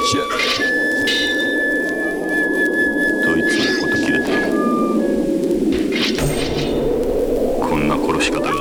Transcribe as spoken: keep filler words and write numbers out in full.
どいつもこと切れてる。こんな殺し方が